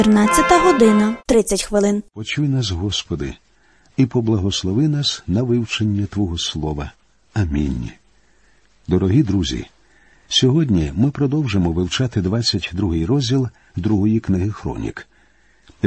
14:30. Почуй нас, Господи, і поблагослови нас на вивчення Твого Слова. Амінь. Дорогі друзі, сьогодні ми продовжимо вивчати 22-й розділ 2-ї книги Хронік.